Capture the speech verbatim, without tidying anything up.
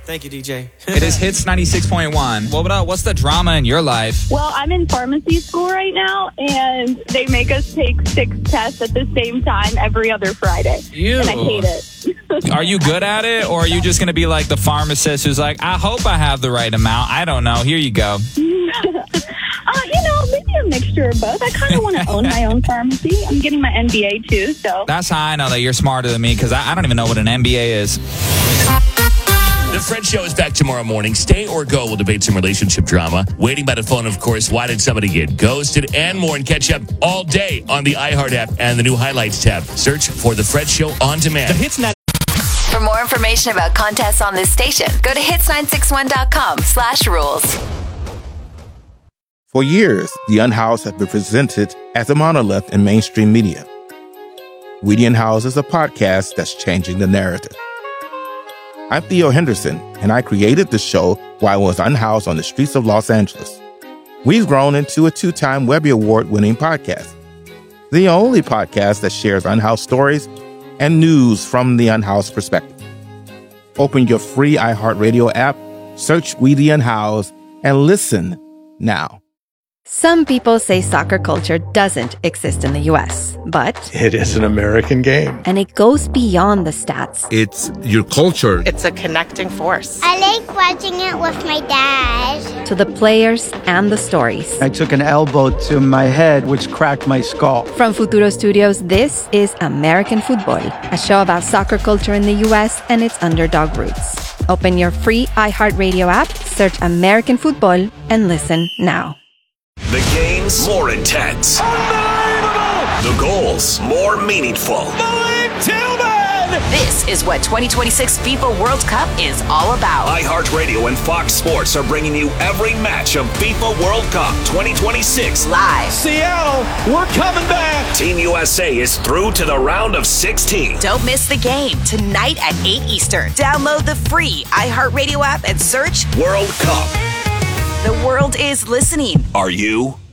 Thank you, D J. It is Hits ninety-six point one. What about, what's the drama in your life? Well, I'm in pharmacy school right now, and they make us take six tests at the same time every other Friday. Ew. And I hate it. Are you good at it, or are you just going to be like the pharmacist who's like, I hope I have the right amount? I don't know. Here you go. uh, you know, maybe a mixture of both. I kind of want to own my own pharmacy. I'm getting my M B A, too, so. That's how I know that you're smarter than me, because I, I don't even know what an M B A is. The Fred Show is back tomorrow morning. Stay or go. We'll debate some relationship drama. Waiting by the phone, of course. Why did somebody get ghosted? And more. And catch up all day on the iHeart app and the new Highlights tab. Search for The Fred Show on demand. The Hits Net. For more information about contests on this station, go to hits nine six one dot com slash rules. For years, the Unhoused have been presented as a monolith in mainstream media. We the Unhoused is a podcast that's changing the narrative. I'm Theo Henderson, and I created the show while I was unhoused on the streets of Los Angeles. We've grown into a two-time Webby Award-winning podcast, the only podcast that shares unhoused stories and news from the unhoused perspective. Open your free iHeartRadio app, search We the Unhoused, and listen now. Some people say soccer culture doesn't exist in the U S, but it is an American game. And it goes beyond the stats. It's your culture. It's a connecting force. I like watching it with my dad. To the players and the stories. I took an elbow to my head, which cracked my skull. From Futuro Studios, this is American Football, a show about soccer culture in the U S and its underdog roots. Open your free iHeartRadio app, search American Football, and listen now. The games more intense. Unbelievable! The goals more meaningful. Malik Tillman! This is what twenty twenty-six FIFA World Cup is all about. iHeartRadio and Fox Sports are bringing you every match of FIFA World Cup twenty twenty-six live. Seattle, we're coming back. Team U S A is through to the round of sixteen. Don't miss the game tonight at eight Eastern. Download the free iHeartRadio app and search World Cup. The world is listening. Are you?